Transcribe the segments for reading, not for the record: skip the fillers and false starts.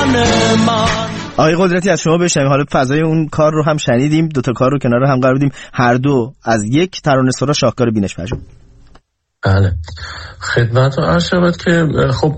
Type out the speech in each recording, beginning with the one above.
آقای قدرتی از شما بشنویم. حالا فضای اون کار رو هم شنیدیم، دوتا کار رو کنار هم قرار بدیم، هر دو از یک ترانه‌سرا شاهکار بینش پژوهش. بله خدمت عرض شود که خب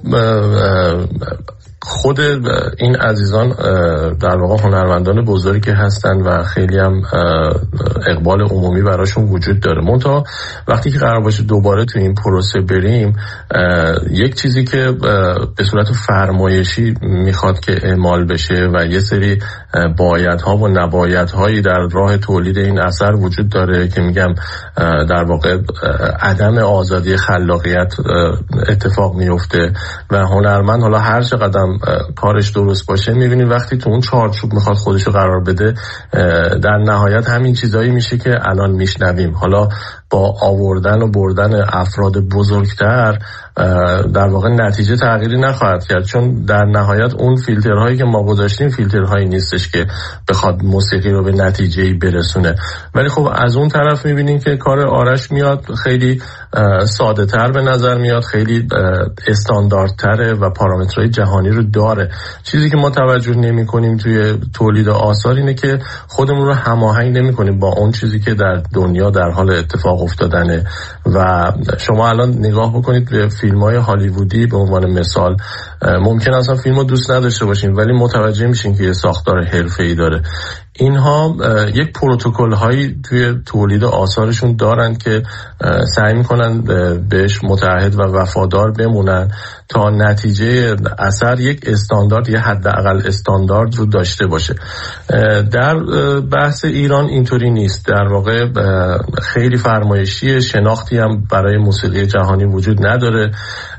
خود این عزیزان در واقع هنرمندان بزرگی که هستن و خیلی هم اقبال عمومی براشون وجود داره. منتها وقتی که قرار باشه دوباره تو این پروسه بریم، یک چیزی که به صورت فرمایشی میخواد که اعمال بشه و یه سری بایدها و نبایدهایی در راه تولید این اثر وجود داره که میگم در واقع عدم آزادی خلاقیت اتفاق میفته و هنرمند حالا هر چقدر کارش درست باشه میبینی وقتی تو اون چارچوب میخواد خودشو قرار بده، در نهایت همین چیزایی میشه که الان میشنویم. حالا با آوردن و بردن افراد بزرگتر در واقع نتیجه تغییری نخواهد کرد، چون در نهایت اون فیلترهایی که ما گذاشتیم فیلترهایی نیستش که بخواد موسیقی رو به نتیجه‌ای برسونه. ولی خب از اون طرف میبینیم که کار آرش میاد خیلی ساده تر به نظر میاد، خیلی استانداردتره و پارامترهای جهانی رو داره. چیزی که ما توجه نمی کنیم توی تولید آثار اینه که خودمون رو هماهنگ نمی کنیم با اون چیزی که در دنیا در حال اتفاق افتادنه. و شما الان نگاه بکنید به فیلم‌های هالیوودی به عنوان مثال، ممکن اصلا فیلمو دوست نداشته باشین ولی متوجه میشین که یه ساختار حرفه‌ای داره. اینها یک پروتکل هایی توی تولید آثارشون دارن که سعی میکنن بهش متعهد و وفادار بمونن تا نتیجه اثر یک استاندارد، یه حداقل استاندارد رو داشته باشه. در بحث ایران اینطوری نیست، در واقع خیلی فرمایشی، شناختی هم برای موسیقی جهانی وجود نداره.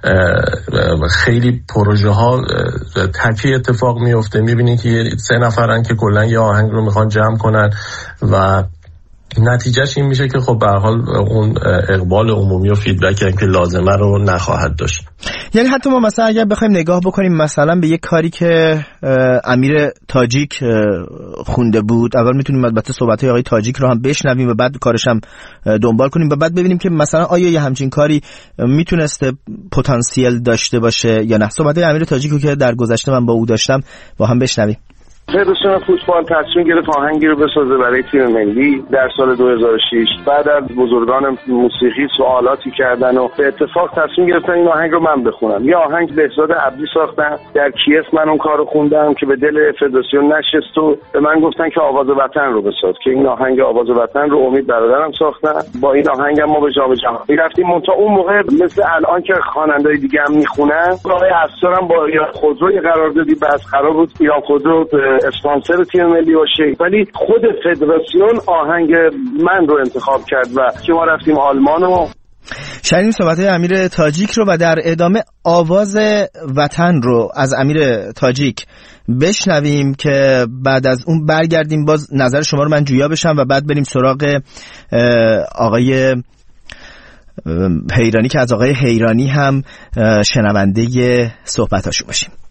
خیلی پروژه ها تکی اتفاق میفته، میبینید که 3 نفرن که کلا یه آهنگ رو میخوان جمع کنن و نتیجهش این میشه که خب به هر حال اون اقبال عمومی و فیدبکی هم که لازمه رو نخواهد داشت. یعنی حتی ما مثلا اگر بخوایم نگاه بکنیم مثلا به یک کاری که امیر تاجیک خونده بود، اول میتونیم البته صحبت‌های آقای تاجیک رو هم بشنویم و بعد کارش هم دنبال کنیم و بعد ببینیم که مثلا آیا یه همچین کاری میتونسته پتانسیل داشته باشه یا نه. صحبت‌های امیر تاجیک رو که در گذشته من با او داشتم با هم بشنویم. فدراسیون فوتبال تصمیم گرفت آهنگی رو بسازه برای تیم ملی در سال 2006. بعد از بزرگان موسیقی سوالاتی کردن و به اتفاق تصمیم گرفتن این آهنگ رو من بخونم. یه آهنگ بهزاد عبدی ساختن، در کیف من اون کارو خوندم که به دل فدراسیون نشست و به من گفتن که آواز وطن رو بساز، که این آهنگ آواز وطن رو امید برادرم ساختن. با این آهنگ هم ما به جام جهانی رفتیم. منتها اون موقع مثل الان که خواننده‌های دیگه هم میخونن، آقای افسرم با ایران خودرو قراردادی بس قرار بود ایران خودرو اسپانسر تیم ملی باشه، ولی خود فدراسیون آهنگ من رو انتخاب کرد و که ما رفتیم آلمان و شنیدیم صحبت‌های امیر تاجیک رو و در ادامه آواز وطن رو از امیر تاجیک بشنویم که بعد از اون برگردیم باز نظر شما رو من جویا بشم و بعد بریم سراغ آقای حیرانی که از آقای حیرانی هم شنونده صحبتاشو باشیم.